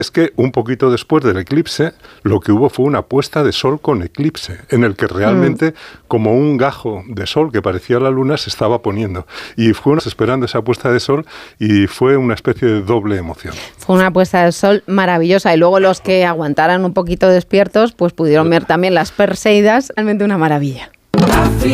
Es que un poquito después del eclipse, lo que hubo fue una puesta de sol con eclipse, en el que realmente, como un gajo de sol que parecía la luna, se estaba poniendo. Y fue esperando esa puesta de sol y fue una especie de doble emoción. Fue una puesta de sol maravillosa. Y luego los que aguantaran un poquito despiertos, pues pudieron ver también las Perseidas. Realmente una maravilla.